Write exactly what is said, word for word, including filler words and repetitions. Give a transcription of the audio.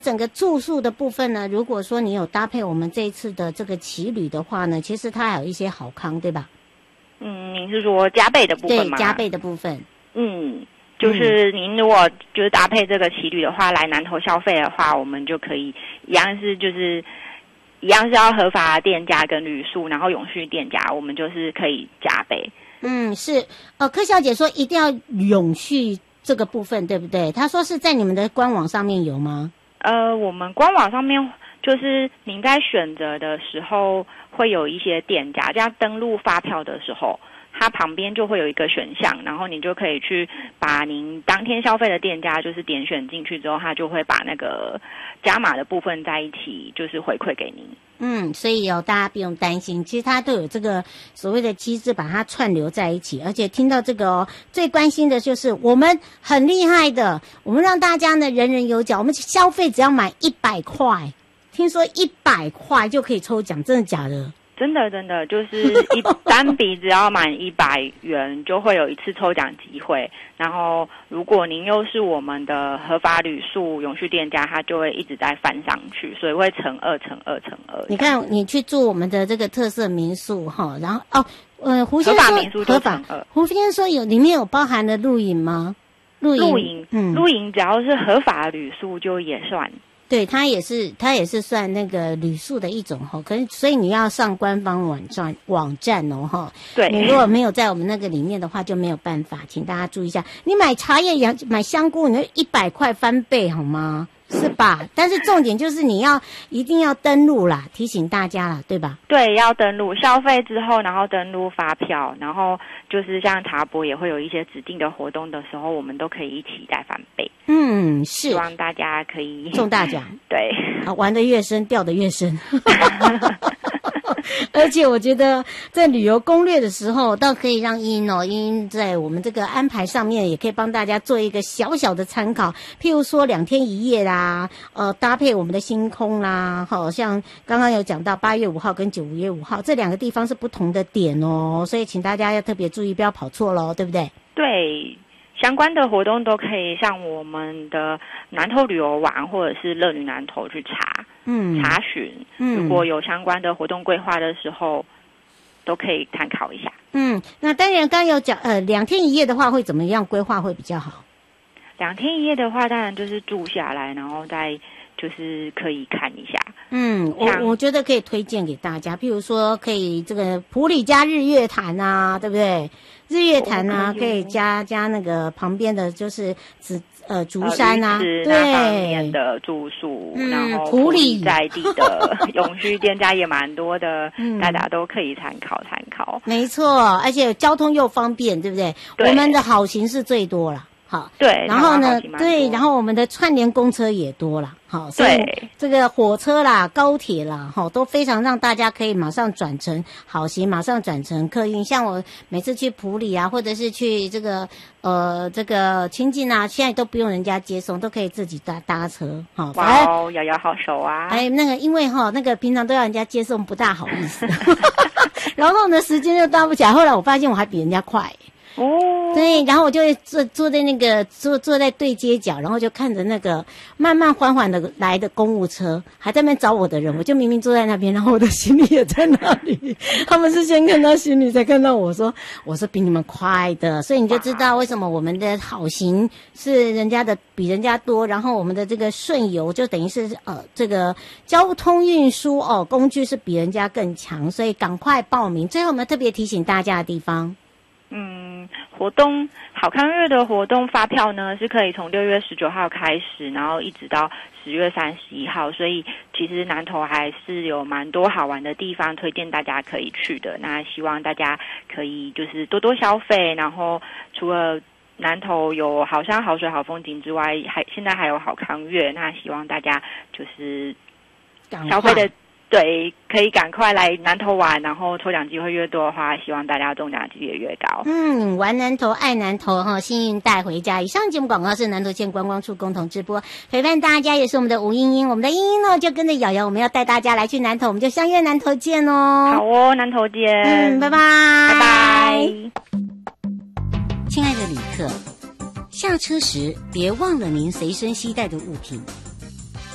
整个住宿的部分呢，如果说你有搭配我们这一次的这个骑旅的话呢，其实它还有一些好康，对吧？ 嗯，您是说加倍的部分吗？ 对，加倍的部分。 嗯，就是您如果就是搭配这个骑旅的话，来南投消费的话，我们就可以一样是就是一样是要合法的店家跟旅宿，然后永续店家，我们就是可以加倍。 嗯，是。呃，柯小姐说一定要永续这个部分，对不对？她说是在你们的官网上面有吗？ 呃，我们官网上面就是您在选择的时候会有一些店家，这样登录发票的时候，它旁边就会有一个选项，然后你就可以去把您当天消费的店家就是点选进去之后，它就会把那个加码的部分在一起就是回馈给您。 嗯，所以哦，大家不用担心，其实它都有这个所谓的机制把它串流在一起，而且听到这个哦，最关心的就是我们很厉害的，我们让大家呢人人有奖，我们消费只要买一百块，听说一百块就可以抽奖，真的假的？ 真的真的，就是一单笔只要满一百元就会有一次抽奖机会，然后如果您又是我们的合法旅宿永续店家，它就会一直在翻上去，所以会乘二乘二乘二。你看你去住我们的这个特色民宿哈，然后哦呃胡先生说合法民宿就乘二， 胡先生说有里面有包含了露营吗？ 露营露营嗯，露营只要是合法旅宿就也算。 对，它也是，它也是算那个旅宿的一种哈，可是所以你要上官方网站网站哦哈。 对， 你如果没有在我们那个里面的话，就没有办法，请大家注意一下。你买茶叶、养买香菇，你一百块翻倍好吗？是吧？但是重点就是你要一定要登录啦，提醒大家啦，对吧？ 对，要登录消费之后，然后登录发票，然后就是像茶博也会有一些指定的活动的时候，我们都可以一起再翻倍。 嗯，是， 希望大家可以中大奖。 对， 啊，玩得越深，掉得越深。而且我觉得在旅游攻略的时候，倒可以让英哦，英在我们这个安排上面，也可以帮大家做一个小小的参考。譬如说两天一夜啦，呃，搭配我们的星空啦，好像刚刚有讲到八月五号跟九月五号这两个地方是不同的点哦，所以请大家要特别注意，不要跑错咯，对不对？ 对。相关的活动都可以上我们的南投旅游网或者是乐旅南投去查，嗯，查询。嗯，如果有相关的活动规划的时候，都可以参考一下。 嗯，那当然刚有讲，呃，两天一夜的话会怎么样规划会比较好？ 两天一夜的话，当然就是住下来，然后再就是可以看一下。 嗯，我我觉得可以推荐给大家，譬如说可以这个埔里加日月潭啊，对不对？日月潭啊，可以加加那个旁边的就是紫呃竹山啊， 对， 对， 那方面的住宿，嗯、然后埔里在地的永续店家也蛮多的，嗯、大家都可以参考参考。 没错，而且交通又方便，对不对？对，我们的好行是最多了。好， 对， 然后呢，对，然后我们的串联公车也多了，好，所以这个火车啦、高铁啦，哈，都非常让大家可以马上转乘好行，马上转乘客运。像我每次去埔里啊，或者是去这个呃这个清境啊，现在都不用人家接送，都可以自己搭搭车，好， 哇哦，摇摇好手啊！ 哎，那个因为哈，那个平常都要人家接送，不大好意思，然后呢，时间就搭不起来。后来我发现我还比人家快。哦，对，然后我就会坐坐在那个坐坐在对街角，然后就看着那个慢慢缓缓的来的公务车，还在那边找我的人，我就明明坐在那边，然后我的行李也在那里，他们是先看到行李才看到我说，我是比你们快的，所以你就知道为什么我们的好行是人家的比人家多，然后我们的这个顺游就等于是呃这个交通运输哦工具是比人家更强，所以赶快报名。最后我们特别提醒大家的地方。 嗯，活动好康日的活动发票呢是可以从六月十九号开始，然后一直到十月三十一号，所以其实南投还是有蛮多好玩的地方，推荐大家可以去的。那希望大家可以就是多多消费，然后除了南投有好山好水好风景之外，还现在还有好康月，那希望大家就是消费的。对，可以赶快来南投玩，然后抽奖机会越多的话，希望大家中奖几率也越高。 嗯，玩南投爱南投哈，幸运带回家。以上节目广告是南投县观光处共同直播，陪伴大家也是我们的吴英英，我们的英英呢就跟着瑶瑶，我们要带大家来去南投，我们就相约南投见哦。 好哦，南投见。 嗯，拜拜， 拜拜。 亲爱的旅客，下车时别忘了您随身携带的物品。